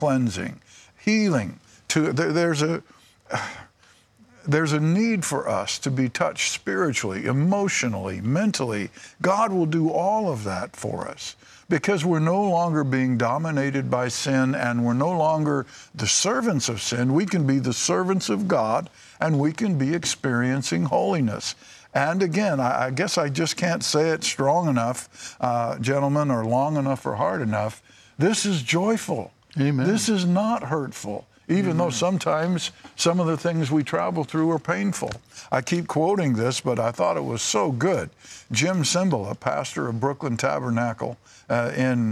cleansing, healing. There's a need for us to be touched spiritually, emotionally, mentally. God will do all of that for us because we're no longer being dominated by sin and we're no longer the servants of sin. We can be the servants of God and we can be experiencing holiness. And again, I guess I just can't say it strong enough, gentlemen, or long enough or hard enough. This is joyful. Amen. This is not hurtful, even though sometimes some of the things we travel through are painful. I keep quoting this, but I thought it was so good. Jim Cymbala, pastor of Brooklyn Tabernacle in